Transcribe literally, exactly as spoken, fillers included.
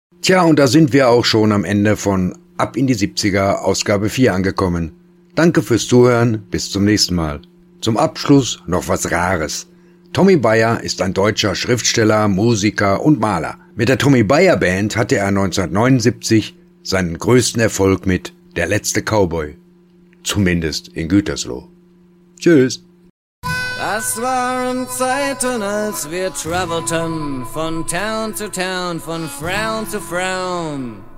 Tja, und da sind wir auch schon am Ende von Ab in die siebziger Ausgabe vier angekommen. Danke fürs Zuhören, bis zum nächsten Mal. Zum Abschluss noch was Rares. Tommy Bayer ist ein deutscher Schriftsteller, Musiker und Maler. Mit der Tommy Bayer Band hatte er neunzehnhundertneunundsiebzig seinen größten Erfolg mit Der letzte Cowboy. Zumindest in Gütersloh. Tschüss. Das waren Zeiten, als wir travelten von Town zu Town, von Frown zu Frown.